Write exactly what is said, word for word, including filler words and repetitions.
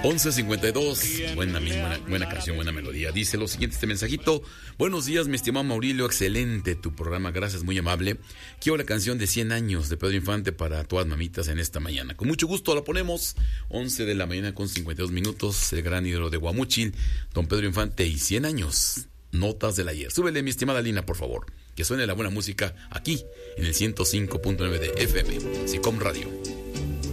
once cincuenta y dos, buena, buena, buena canción, buena melodía. Dice lo siguiente este mensajito: buenos días, mi estimado Maurilio, excelente tu programa, gracias, muy amable. Quiero la canción de cien años de Pedro Infante para todas mamitas en esta mañana. Con mucho gusto la ponemos, once de la mañana con cincuenta y dos minutos, el gran ídolo de Guamúchil, don Pedro Infante y cien años, notas del ayer. Súbele, mi estimada Lina, por favor, que suene la buena música aquí en el ciento cinco punto nueve de F M, SICOM Radio.